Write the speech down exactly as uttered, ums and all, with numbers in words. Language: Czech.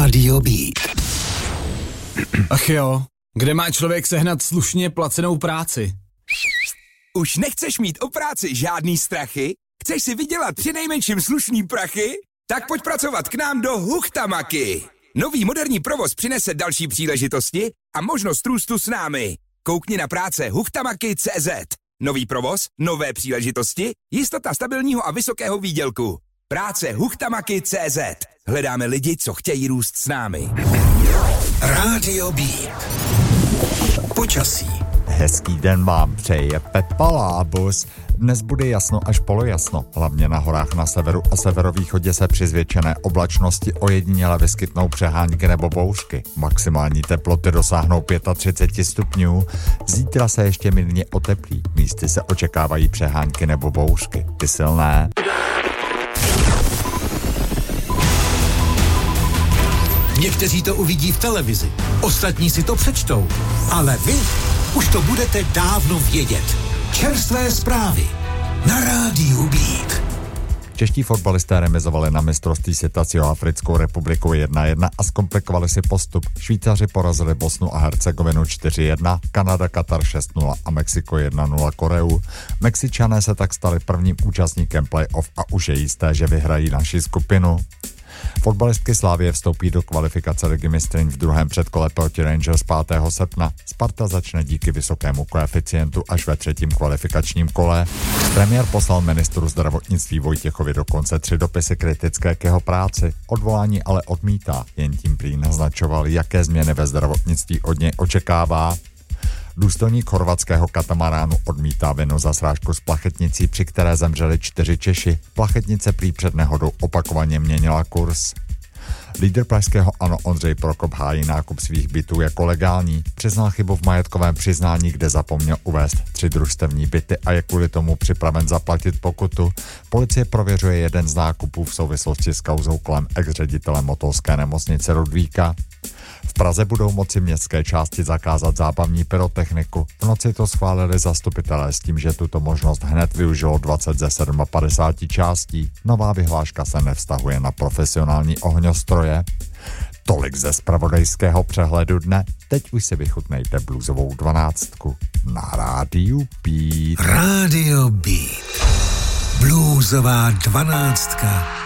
Rádio Beat. Ach jo, kde má člověk sehnat slušně placenou práci? Už nechceš mít o práci žádný strachy? Chceš si vydělat přinejmenším slušný prachy? Tak pojď pracovat k nám do Huchtamaky. Nový moderní provoz přinese další příležitosti a možnost růstu s námi. Koukni na práce huchtamaky tečka cé zet. Nový provoz, nové příležitosti, jistota stabilního a vysokého výdělku. Práce huchtamaky tečka cé zet. Hledáme lidi, co chtějí růst s námi. Rádio Beat. Počasí. Hezký den vám přeje Pepa Lábus. Dnes bude jasno až polojasno. Hlavně na horách na severu a severovýchodě se při zvětšené oblačnosti ojediněle vyskytnou přehánky nebo bouřky. Maximální teploty dosáhnou třicet pět stupňů. Zítra se ještě mírně oteplí. Místy se očekávají přehánky nebo bouřky. Ty silné. Někteří to uvidí v televizi, ostatní si to přečtou, ale vy už to budete dávno vědět. Čerstvé zprávy na Rádiu Beat. Čeští fotbalisté remizovali na mistrovství světa s Jihoafrickou republikou jedna jedna a zkomplikovali si postup. Švýcaři porazili Bosnu a Hercegovinu čtyři jedna, Kanada Katar šest nula a Mexiko jedna nula Koreu. Mexičané se tak stali prvním účastníkem playoff a už je jisté, že vyhrají naši skupinu. Fotbalistky Slavie vstoupí do kvalifikace Ligy mistryň v druhém předkole proti Rangers pátého srpna. Sparta začne díky vysokému koeficientu až ve třetím kvalifikačním kole. Premiér poslal ministru zdravotnictví Vojtěchovi dokonce tři dopisy kritické k jeho práci. Odvolání ale odmítá, jen tím prý naznačoval, jaké změny ve zdravotnictví od něj očekává. Důstojník chorvatského katamaránu odmítá vinu za srážku s plachetnicí, při které zemřeli čtyři Češi. Plachetnice prý před nehodou opakovaně měnila kurz. Lídr pražského ANO Ondřej Prokop hájí nákup svých bytů jako legální. Přiznal chybu v majetkovém přiznání, kde zapomněl uvést tři družstevní byty a je kvůli tomu připraven zaplatit pokutu. Policie prověřuje jeden z nákupů v souvislosti s kauzou kolem ex-ředitele Motolské nemocnice Ludvíka. V Praze budou moci městské části zakázat zábavní pyrotechniku. V noci to schválili zastupitelé s tím, že tuto možnost hned využilo dvacet ze padesát sedm částí. Nová vyhláška se nevztahuje na profesionální ohňostroje. Tolik ze zpravodajského přehledu dne. Teď už si vychutnejte bluesovou dvanáctku na Rádiu Beat. Rádio Beat. Bluesová dvanáctka.